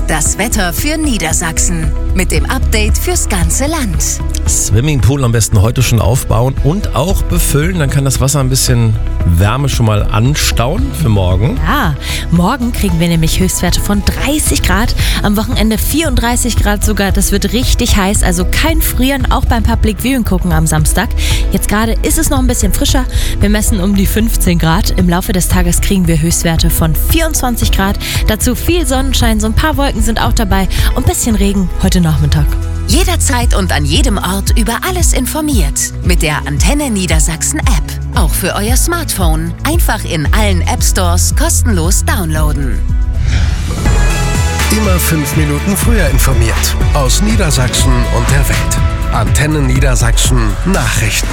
Das Wetter für Niedersachsen mit dem Update fürs ganze Land. Swimmingpool am besten heute schon aufbauen und auch befüllen. Dann kann das Wasser ein bisschen Wärme schon mal anstauen für morgen. Ja, morgen kriegen wir nämlich Höchstwerte von 30 Grad. Am Wochenende 34 Grad sogar. Das wird richtig heiß. Also kein Frieren, auch beim Public Viewing gucken am Samstag. Jetzt gerade ist es noch ein bisschen frischer. Wir messen um die 15 Grad. Im Laufe des Tages kriegen wir Höchstwerte von 24 Grad. Dazu viel Sonnenschein, so ein paar Wolken sind auch dabei und ein bisschen Regen heute Nachmittag. Jederzeit und an jedem Ort über alles informiert. Mit der Antenne Niedersachsen App. Auch für euer Smartphone. Einfach in allen App Stores kostenlos downloaden. Immer 5 Minuten früher informiert. Aus Niedersachsen und der Welt. Antenne Niedersachsen Nachrichten.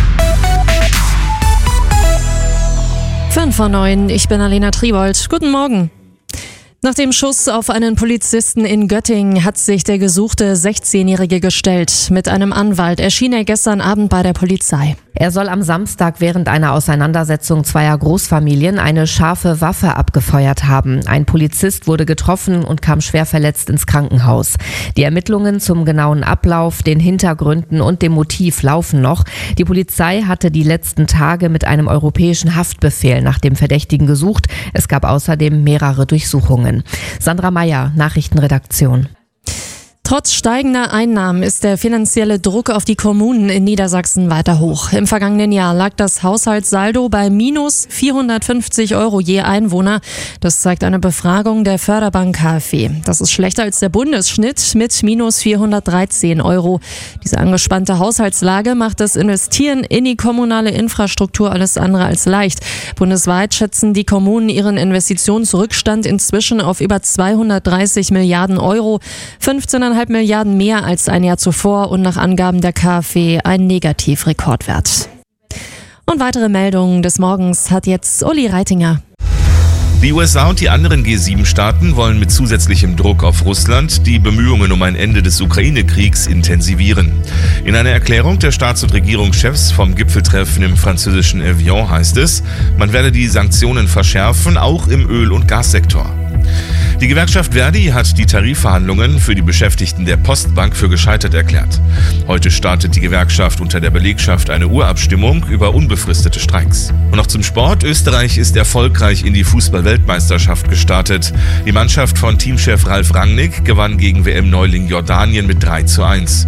5:09, ich bin Alena Tribold. Guten Morgen. Nach dem Schuss auf einen Polizisten in Göttingen hat sich der gesuchte 16-Jährige gestellt. Mit einem Anwalt erschien er gestern Abend bei der Polizei. Er soll am Samstag während einer Auseinandersetzung zweier Großfamilien eine scharfe Waffe abgefeuert haben. Ein Polizist wurde getroffen und kam schwer verletzt ins Krankenhaus. Die Ermittlungen zum genauen Ablauf, den Hintergründen und dem Motiv laufen noch. Die Polizei hatte die letzten Tage mit einem europäischen Haftbefehl nach dem Verdächtigen gesucht. Es gab außerdem mehrere Durchsuchungen. Sandra Meyer, Nachrichtenredaktion. Trotz steigender Einnahmen ist der finanzielle Druck auf die Kommunen in Niedersachsen weiter hoch. Im vergangenen Jahr lag das Haushaltssaldo bei minus 450 € je Einwohner. Das zeigt eine Befragung der Förderbank KfW. Das ist schlechter als der Bundesschnitt mit minus 413 €. Diese angespannte Haushaltslage macht das Investieren in die kommunale Infrastruktur alles andere als leicht. Bundesweit schätzen die Kommunen ihren Investitionsrückstand inzwischen auf über 230 Milliarden €. 15,5 Milliarden mehr als ein Jahr zuvor und nach Angaben der KfW ein Negativrekordwert. Und weitere Meldungen des Morgens hat jetzt Uli Reitinger. Die USA und die anderen G7-Staaten wollen mit zusätzlichem Druck auf Russland die Bemühungen um ein Ende des Ukraine-Kriegs intensivieren. In einer Erklärung der Staats- und Regierungschefs vom Gipfeltreffen im französischen Evian heißt es, man werde die Sanktionen verschärfen, auch im Öl- und Gassektor. Die Gewerkschaft Verdi hat die Tarifverhandlungen für die Beschäftigten der Postbank für gescheitert erklärt. Heute startet die Gewerkschaft unter der Belegschaft eine Urabstimmung über unbefristete Streiks. Und noch zum Sport. Österreich ist erfolgreich in die Fußball-Weltmeisterschaft gestartet. Die Mannschaft von Teamchef Ralf Rangnick gewann gegen WM-Neuling Jordanien mit 3:1.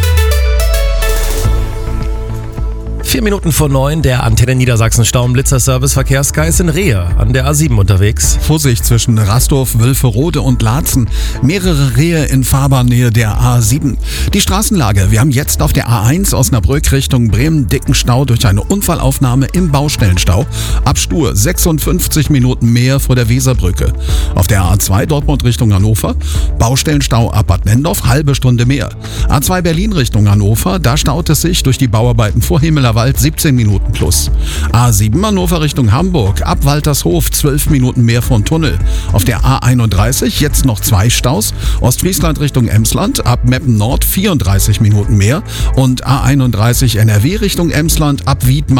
4 Minuten vor 9, der Antenne Niedersachsen Stauenblitzer-Service Verkehrsguy ist in Rehe an der A7 unterwegs. Vorsicht zwischen Rastorf, Wülferode und Laatzen. Mehrere Rehe in Fahrbahnnähe der A7. Die Straßenlage. Wir haben jetzt auf der A1 Osnabrück Richtung Bremen dicken Stau durch eine Unfallaufnahme im Baustellenstau. Ab Stur 56 Minuten mehr vor der Weserbrücke. Auf der A2 Dortmund Richtung Hannover. Baustellenstau ab Bad Nendorf, halbe Stunde mehr. A2 Berlin Richtung Hannover. Da staut es sich durch die Bauarbeiten vor Himmelerwald 17 Minuten plus. A7 Hannover Richtung Hamburg, ab Waltershof 12 Minuten mehr von Tunnel. Auf der A31 jetzt noch 2 Staus. Ostfriesland Richtung Emsland, ab Meppen Nord 34 Minuten mehr. Und A31 NRW Richtung Emsland, ab Wiedmar